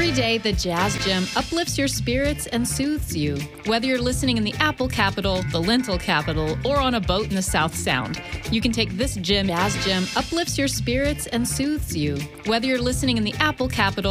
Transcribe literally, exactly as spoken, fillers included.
Every day, the Jazz Gym uplifts your spirits and soothes you. Whether you're listening in the Apple capital, the Lentil capital, or on a boat in the South Sound, you can take this gym. Jazz Gym uplifts your spirits and soothes you. Whether you're listening in the Apple capital,